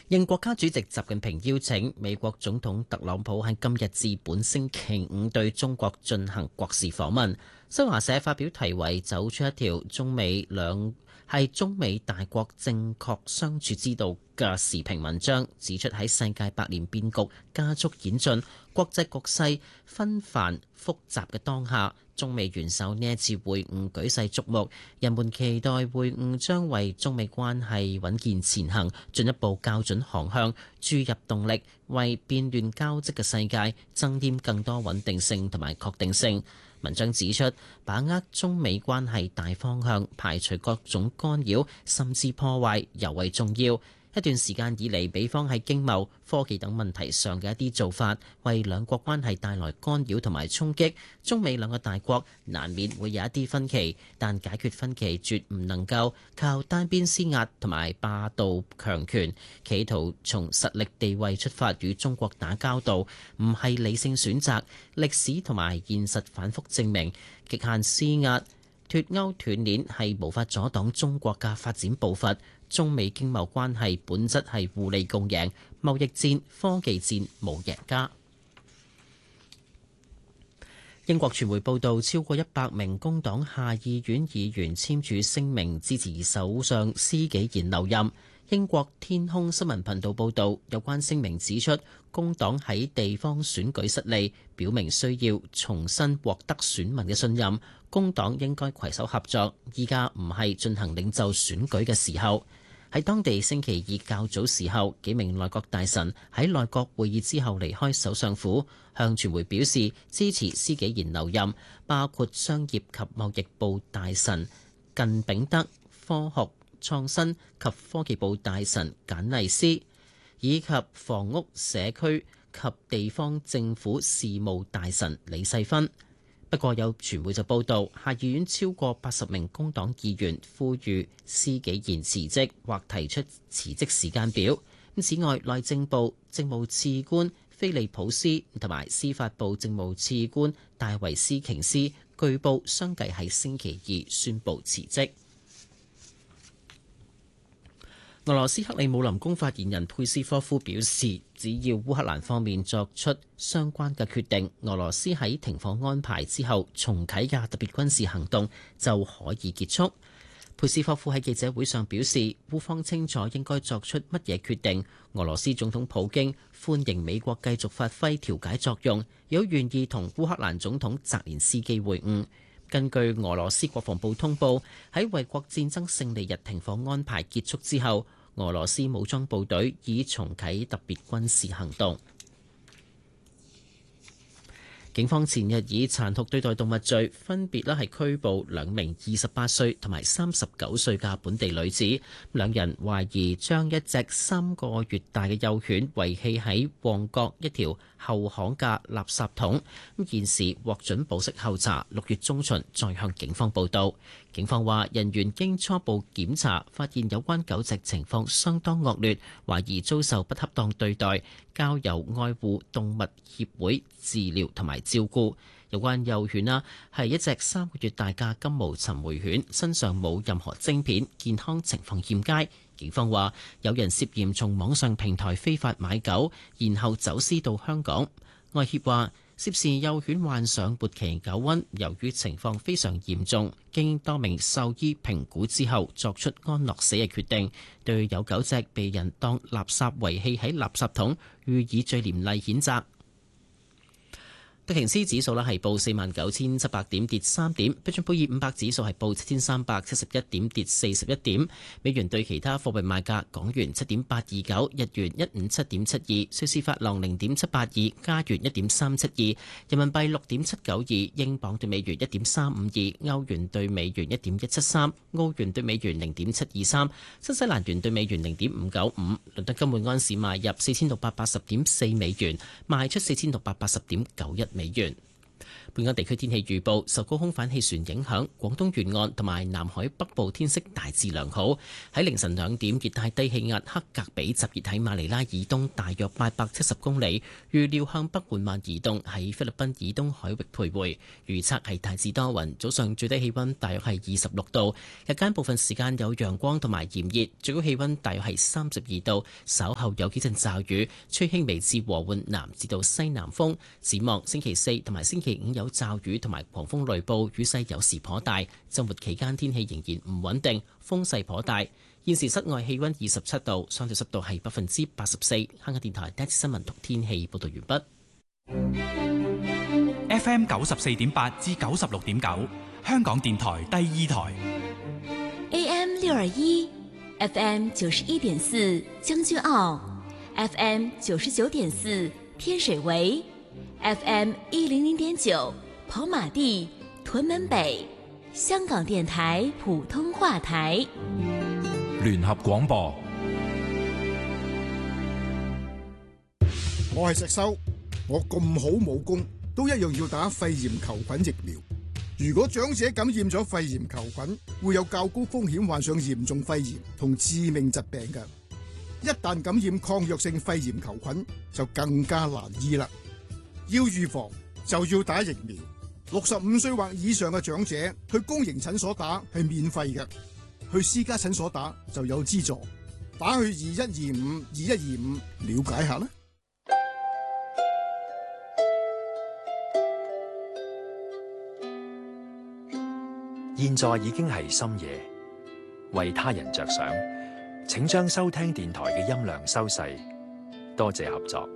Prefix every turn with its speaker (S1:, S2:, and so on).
S1: 應國家主席習近平邀請，美國總統特朗普喺今日至本星期五對中國進行國事訪問。新華社發表題為《走出一條中美大國正確相處之道》嘅時評文章，指出喺世界百年變局加速演進、國際局勢紛繁複雜嘅當下，中美元首呢一次會晤舉世矚目，人們期待會晤將為中美關係穩健前行進一步校準航向，注入動力，為變亂交織嘅世界增添更多穩定性同埋確定性。文章指出，把握中美關係大方向，排除各種干擾甚至破壞，尤為重要。一段時間以嚟，美方喺經貿、科技等問題上嘅一啲做法，為兩國關係帶來干擾同埋衝擊。中美兩個大國難免會有一啲分歧，但解決分歧絕唔能夠靠單邊施壓同埋霸道強權，企圖從實力地位出發與中國打交道，唔係理性選擇。歷史同埋現實反覆證明，極限施壓、脫鈎斷鏈係無法阻擋中國嘅發展步伐。中美經貿關係本質係互利共贏，貿易戰、科技戰冇贏家。英國傳媒報道，超過100名工黨下議院議員簽署聲明支持首相施紀賢留任。英國天空新聞頻道報道，有關聲明指出，工黨喺地方選舉失利，表明需要重新獲得選民嘅信任。工黨應該攜手合作，依家唔係進行領袖選舉嘅時候。喺當地星期二較早時候，幾名內閣大臣喺內閣會議之後離開首相府，向傳媒表示支持施紀賢留任，包括商業及貿易部大臣近炳德、科學創新及科技部大臣簡麗斯，以及房屋、社區及地方政府事務大臣李世芬。不過有傳媒就報道，下議院超過80名工黨議員呼籲施紀賢辭職或提出辭職時間表。此外，內政部政務次官菲利普斯同埋司法部政務次官戴維斯瓊斯據報相繼喺星期二宣布辭職。俄羅斯克里姆林宮發言人佩斯科夫表示，只要烏克蘭方面作出相關嘅決定，俄羅斯喺停火安排之後重啟嘅特別軍事行動就可以結束。佩斯科夫喺記者會上表示，烏方清楚應該作出乜嘢決定。俄羅斯總統普京歡迎美國繼續發揮調解作用，有願意同烏克蘭總統澤連斯基會晤。根據俄羅斯國防部通報，喺衛國戰爭勝利日停火安排結束之後，俄羅斯武裝部隊已重啟特別軍事行動。警方前日以殘酷對待動物罪分別係拘捕2名28歲同埋39歲嘅本地女子，兩人懷疑將一隻3個月大嘅幼犬遺棄喺旺角一條後巷嘅垃圾桶。現時獲准保釋候查，6月中旬再向警方報到。警方話，人員經初步檢查發現有關狗隻情況相當惡劣，懷疑遭受不恰當對待，交由愛護動物協會治療同埋照顧。有關幼犬係一隻3個月大嘅金毛尋回犬，身上冇任何晶片，健康情況欠佳。警方話，有人涉嫌從網上平台非法買狗，然後走私到香港。愛協話，涉事幼犬患上末期狗瘟，由於情況非常嚴重，經多名獸醫評估之後作出安樂死嘅決定，對有狗隻被人當垃圾遺棄喺垃圾桶予以最嚴厲譴責。道瓊斯指數係報49,700點，跌3點；標準普爾500指數係報7,371點，跌41點。美元對其他貨幣賣價：港元7.829，日元157.72，瑞士法郎0.782，加元1.372，人民幣6.792，英鎊對美元1.352，歐元對美元1.173，澳元對美元0.723，新西蘭元對美元0.595。倫敦金每安士賣入4,680.4美元，賣出4,680.91美元。 本港地區天氣預報，受高空反氣旋影響，廣東沿岸同埋南海北部天色大致良好。喺凌晨2點，熱帶低氣壓克格比集結喺馬尼拉以東大約870公里，預料向北緩慢移動，喺菲律賓以東海域徘徊。預測係大致多雲，早上最低氣溫大約係26度，日間部分時間有陽光同埋炎熱，最高氣溫大約係32度。稍後有幾陣驟雨，吹輕微至和緩南至到西南風。展望星期4同埋星期5有驟雨同埋狂風雷暴，雨勢有時頗大。週末期間天氣仍然唔穩定，風勢頗大。現時室外氣溫27度，相對濕度係84%。香港電台第一次新聞同天氣報道完畢。
S2: FM 94.8至96.9，香港電台第2台。
S3: AM 621。FM 91.4將軍澳 ，FM 99.4天水圍 ，FM 100.9跑馬地屯門北，香港電台普通話台。
S2: 聯合廣播。
S4: 我係石修，我咁好武功，都一樣要打肺炎球菌疫苗。如果長者感染咗肺炎球菌，會有較高風險患上嚴重肺炎同致命疾病嘅。一旦感染抗藥性肺炎球菌，就更加難醫啦。要預防就要打疫苗。65歲或以上嘅長者去公營診所打係免費嘅，去私家診所打就有資助。打去2125了解下啦。
S5: 現在已經係深夜，為他人着想，請將收聽電台嘅音量收細，多謝合作。